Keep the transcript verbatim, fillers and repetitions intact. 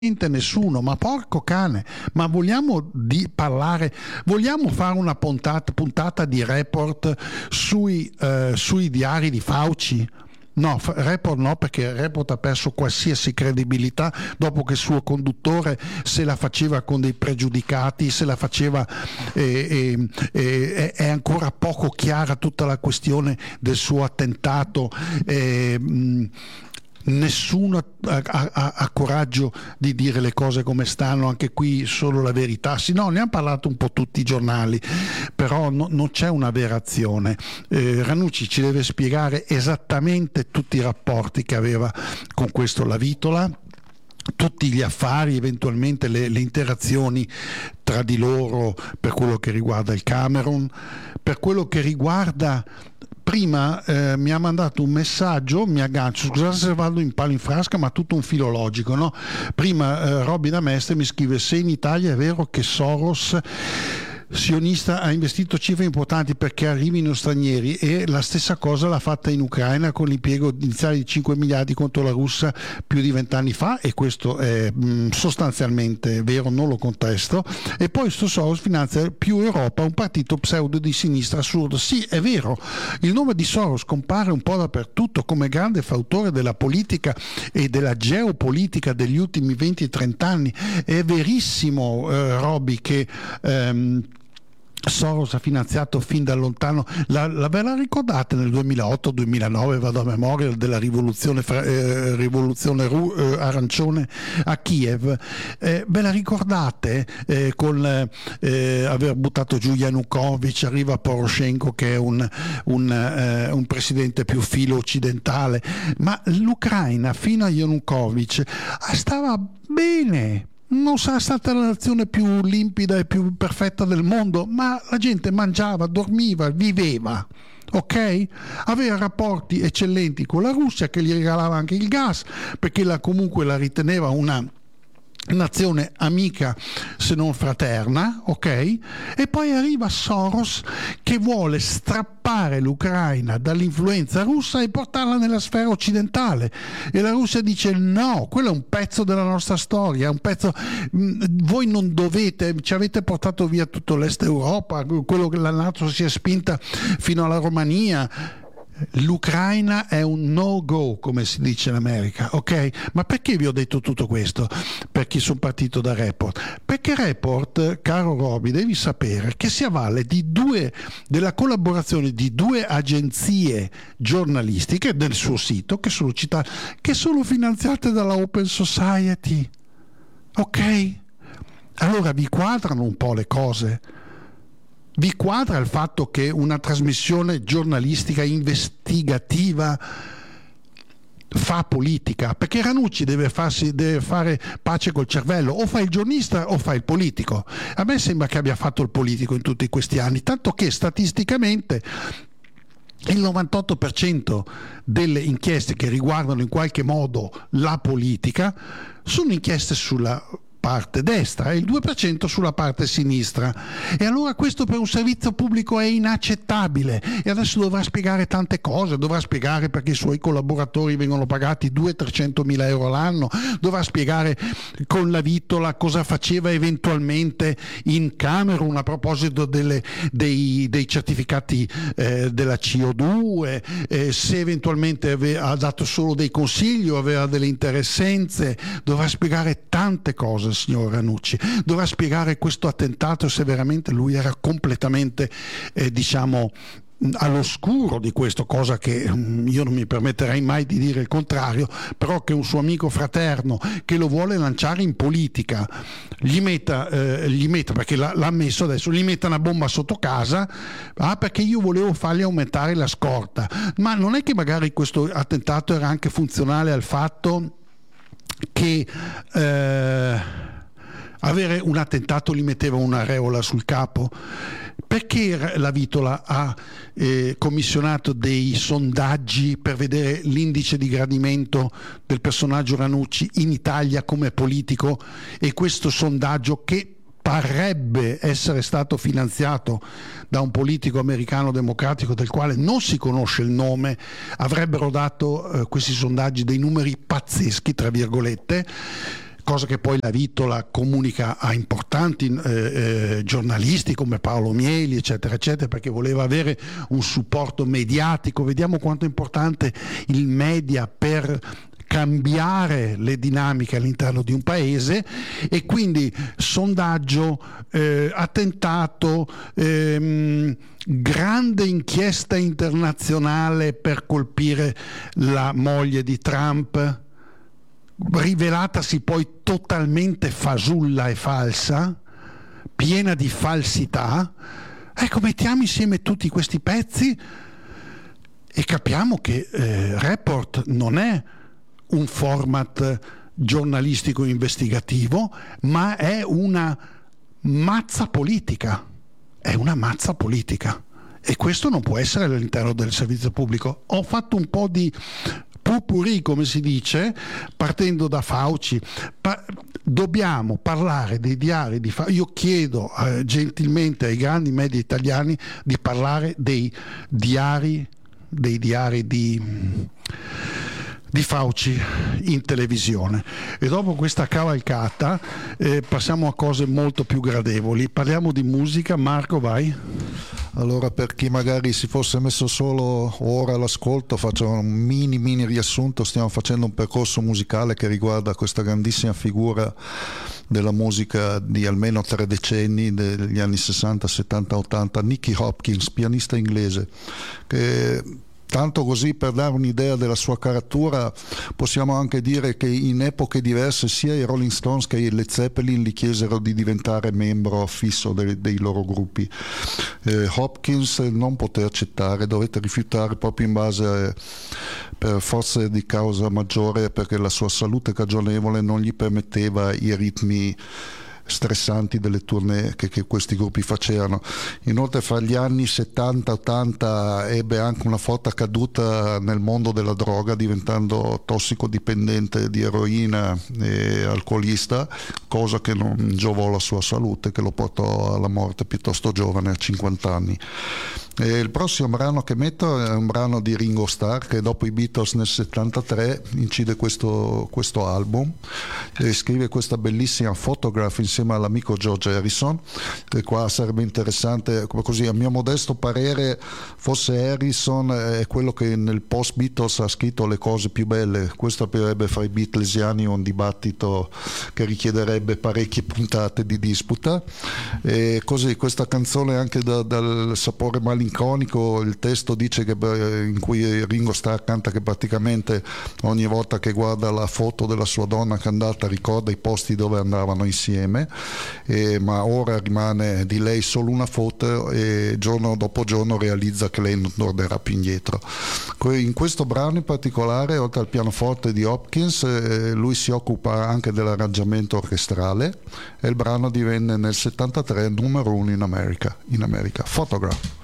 nessuno, ma porco cane, ma vogliamo di parlare, vogliamo fare una puntata, puntata di report sui, eh, sui diari di Fauci? No, Report no, perché Report ha perso qualsiasi credibilità dopo che il suo conduttore se la faceva con dei pregiudicati, se la faceva eh, eh, eh, è ancora poco chiara tutta la questione del suo attentato. Eh, mh, Nessuno ha, ha, ha coraggio di dire le cose come stanno, anche qui solo la verità. Sì, no, ne hanno parlato un po' tutti i giornali, però no, non c'è una vera azione. Eh, Ranucci ci deve spiegare esattamente tutti i rapporti che aveva con questo Lavitola, tutti gli affari, eventualmente le, le interazioni tra di loro per quello che riguarda il Camerun, per quello che riguarda. Prima eh, mi ha mandato un messaggio, mi aggancio, scusate se vado in palo in frasca, ma tutto un filologico, no? Prima eh, Robby da Mestre mi scrive: se in Italia è vero che Soros sionista ha investito cifre importanti perché arrivino stranieri, e la stessa cosa l'ha fatta in Ucraina con l'impiego iniziale di cinque miliardi contro la Russia più di vent'anni fa, e questo è mh, sostanzialmente vero, non lo contesto. E poi sto Soros finanzia più Europa, un partito pseudo di sinistra assurdo. Sì, è vero, il nome di Soros compare un po' dappertutto come grande fautore della politica e della geopolitica degli ultimi venti trenta anni. È verissimo, eh, Robby, che ehm, Soros ha finanziato fin da lontano, la, la ve la ricordate nel duemilaotto duemilanove, vado a memoria, della rivoluzione, eh, rivoluzione ru, eh, arancione a Kiev, eh, ve la ricordate eh, con eh, aver buttato giù Yanukovych, arriva Poroshenko che è un, un, eh, un presidente più filo occidentale, ma l'Ucraina fino a Yanukovych stava bene. Non sarà stata la nazione più limpida e più perfetta del mondo, ma la gente mangiava, dormiva, viveva, ok? Aveva rapporti eccellenti con la Russia, che gli regalava anche il gas, perché la, comunque la riteneva una nazione amica se non fraterna, ok? E poi arriva Soros che vuole strappare l'Ucraina dall'influenza russa e portarla nella sfera occidentale, e la Russia dice no, quello è un pezzo della nostra storia, è un pezzo, voi non dovete, ci avete portato via tutto l'est Europa, quello che la NATO si è spinta fino alla Romania. L'Ucraina è un no-go, come si dice in America, ok? Ma perché vi ho detto tutto questo? Per chi sono partito da Report? Perché Report, caro Robby, devi sapere che si avvale di due, della collaborazione di due agenzie giornalistiche del suo sito, che sono citate, che sono finanziate dalla Open Society, ok? Allora vi quadrano un po' le cose. Vi quadra il fatto che una trasmissione giornalistica investigativa fa politica? Perché Ranucci deve, farsi, deve fare pace col cervello, o fa il giornalista o fa il politico. A me sembra che abbia fatto il politico in tutti questi anni, tanto che statisticamente il novantotto per cento delle inchieste che riguardano in qualche modo la politica sono inchieste sulla parte destra e il due per cento sulla parte sinistra, e allora questo per un servizio pubblico è inaccettabile, e adesso dovrà spiegare tante cose, dovrà spiegare perché i suoi collaboratori vengono pagati duecento mila euro l'anno, dovrà spiegare con Lavitola cosa faceva eventualmente in Camerun a proposito delle, dei, dei certificati eh, della C O due, eh, se eventualmente ave, ha dato solo dei consigli o aveva delle interessenze, dovrà spiegare tante cose. Signor Ranucci dovrà spiegare questo attentato, se veramente lui era completamente eh, diciamo all'oscuro di questo, cosa che io non mi permetterei mai di dire il contrario, però che un suo amico fraterno che lo vuole lanciare in politica gli metta, eh, gli metta perché l'ha, l'ha messo adesso, gli metta una bomba sotto casa, ah, perché io volevo fargli aumentare la scorta. Ma non è che magari questo attentato era anche funzionale al fatto che eh, avere un attentato gli metteva un'aureola sul capo? Perché Lavitola ha eh, commissionato dei sondaggi per vedere l'indice di gradimento del personaggio Ranucci in Italia come politico, e questo sondaggio, che parrebbe essere stato finanziato da un politico americano democratico del quale non si conosce il nome, avrebbero dato eh, questi sondaggi dei numeri pazzeschi, tra virgolette, cosa che poi la Vittola comunica a importanti eh, eh, giornalisti come Paolo Mieli, eccetera, eccetera, perché voleva avere un supporto mediatico. Vediamo quanto è importante il media per cambiare le dinamiche all'interno di un paese. E quindi sondaggio, eh, attentato, ehm, grande inchiesta internazionale per colpire la moglie di Trump, rivelatasi poi totalmente fasulla e falsa, piena di falsità. Ecco, mettiamo insieme tutti questi pezzi e capiamo che eh, Report non è un format giornalistico investigativo, ma è una mazza politica, è una mazza politica, e questo non può essere all'interno del servizio pubblico. Ho fatto un po' di pupurri, come si dice, partendo da Fauci. Pa- dobbiamo parlare dei diari di Fauci. Io chiedo eh, gentilmente ai grandi media italiani di parlare dei diari dei diari di di Fauci in televisione. E dopo questa cavalcata eh, passiamo a cose molto più gradevoli. Parliamo di musica. Marco, vai. Allora, per chi magari si fosse messo solo ora all'ascolto, faccio un mini mini riassunto. Stiamo facendo un percorso musicale che riguarda questa grandissima figura della musica di almeno tre decenni, degli anni sessanta, settanta, ottanta, Nicky Hopkins, pianista inglese, che tanto così per dare un'idea della sua caratura possiamo anche dire che in epoche diverse sia i Rolling Stones che i Led Zeppelin gli chiesero di diventare membro fisso dei, dei loro gruppi. eh, Hopkins non poté accettare, dovette rifiutare proprio in base a, per forze di causa maggiore, perché la sua salute cagionevole non gli permetteva i ritmi stressanti delle tournée che, che questi gruppi facevano. Inoltre fra gli anni settanta ottanta ebbe anche una forte caduta nel mondo della droga, diventando tossicodipendente di eroina e alcolista, cosa che non giovò alla sua salute, che lo portò alla morte piuttosto giovane, a cinquanta anni. E il prossimo brano che metto è un brano di Ringo Starr, che dopo i Beatles nel settantatré incide questo, questo album e scrive questa bellissima Photograph insieme all'amico George Harrison. E qua sarebbe interessante, così a mio modesto parere, forse Harrison è quello che nel post Beatles ha scritto le cose più belle. Questo aprirebbe fra i Beatlesiani un dibattito che richiederebbe parecchie puntate di disputa. E così questa canzone anche da, dal sapore malinconico. Il testo dice che, in cui Ringo Starr canta che praticamente ogni volta che guarda la foto della sua donna candata ricorda i posti dove andavano insieme, e, ma ora rimane di lei solo una foto e giorno dopo giorno realizza che lei non tornerà più indietro. In questo brano in particolare, oltre al pianoforte di Hopkins, eh, lui si occupa anche dell'arrangiamento orchestrale, e il brano divenne nel settantatré numero uno in America, in America. Photograph.